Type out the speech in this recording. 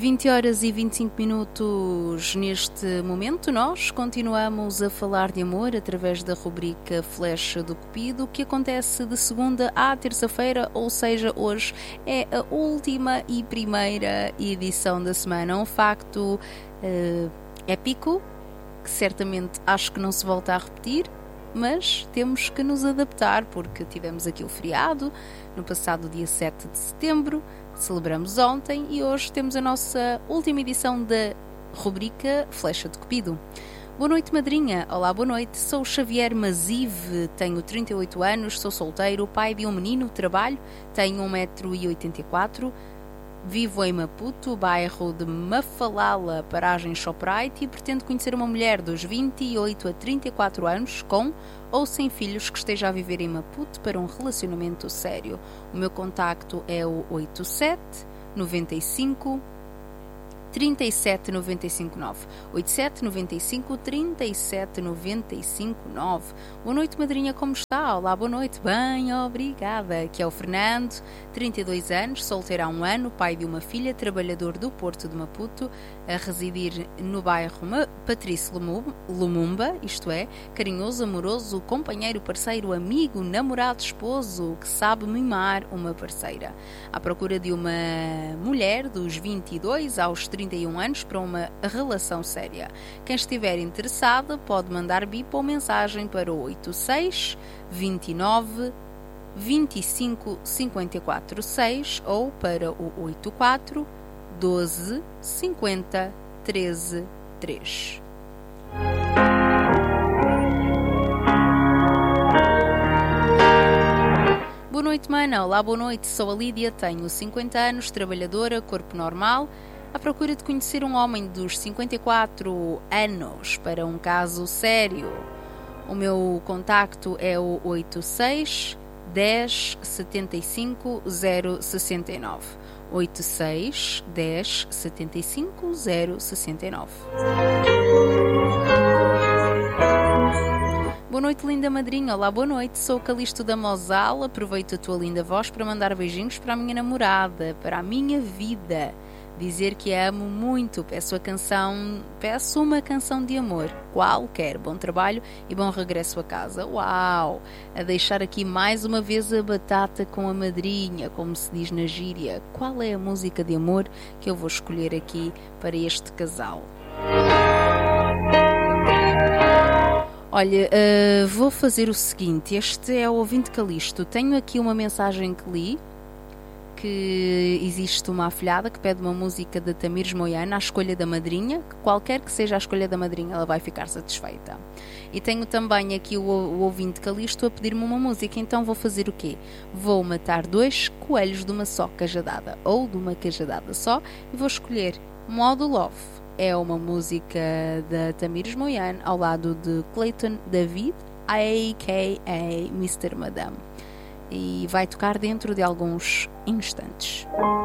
20 horas e 25 minutos neste momento. Nós continuamos a falar de amor através da rubrica Flecha do Cupido, que acontece de segunda à terça-feira, ou seja, hoje é a última e primeira edição da semana. Um facto épico, que certamente acho que não se volta a repetir, mas temos que nos adaptar, porque tivemos aqui o feriado no passado dia 7 de setembro, celebramos ontem e hoje temos a nossa última edição da rubrica Flecha de Cupido. Boa noite, madrinha. Olá, boa noite. Sou Xavier Mazive, tenho 38 anos, sou solteiro, pai de um menino, trabalho, tenho 1,84 m, vivo em Maputo, bairro de Mafalala, paragem Shoprite, e pretendo conhecer uma mulher dos 28 a 34 anos, com ou sem filhos, que esteja a viver em Maputo para um relacionamento sério. O meu contacto é o 87 95 37 95 9. 87 95 37 95 9. Boa noite, madrinha, como está? Olá, boa noite. Bem, obrigada. Aqui é o Fernando, 32 anos, solteiro há 1 ano, pai de uma filha, trabalhador do Porto de Maputo, a residir no bairro Patrício Lumumba, isto é, carinhoso, amoroso, companheiro, parceiro, amigo, namorado, esposo, que sabe mimar uma parceira. À procura de uma mulher dos 22 aos 31 anos para uma relação séria. Quem estiver interessado pode mandar bip ou mensagem para o 86 29 25 54 6 ou para o 84 12 50 13 3. Boa noite, mana. Olá, boa noite. Sou a Lídia, tenho 50 anos, trabalhadora, corpo normal, à procura de conhecer um homem dos 54 anos para um caso sério. O meu contacto é o 86 10 75 069. 86 10 75 069. Boa noite, linda madrinha. Olá, boa noite. Sou o Calixto da Mosal. Aproveito a tua linda voz para mandar beijinhos para a minha namorada, para a minha vida. Dizer que a amo muito. Peço uma canção de amor. Qualquer. Bom trabalho e bom regresso a casa. Uau! A deixar aqui mais uma vez a batata com a madrinha, como se diz na gíria. Qual é a música de amor que eu vou escolher aqui para este casal? Olha, vou fazer o seguinte. Este é o ouvinte Calixto. Tenho aqui uma mensagem que li, que existe uma afilhada que pede uma música da Tamires Moiana à escolha da madrinha, que qualquer que seja a escolha da madrinha ela vai ficar satisfeita. E tenho também aqui o ouvinte Calixto a pedir-me uma música, então vou fazer o quê? Vou matar 2 coelhos de uma só cajadada, ou de uma cajadada só, e vou escolher Modo Love. É uma música da Tamires Moiana ao lado de Clayton David, a.k.a. Mr. Madame. E vai tocar dentro de alguns instantes.